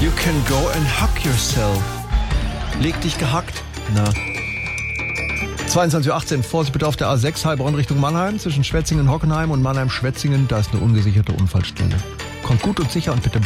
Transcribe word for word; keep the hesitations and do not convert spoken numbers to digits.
You can go and hug yourself. Leg dich gehackt. Na. zweiundzwanzig Uhr achtzehn, Vorsicht bitte auf der A sechs, Heilbronn Richtung Mannheim, zwischen Schwetzingen, Hockenheim und Mannheim-Schwetzingen, da ist eine ungesicherte Unfallstelle. Kommt gut und sicher und bitte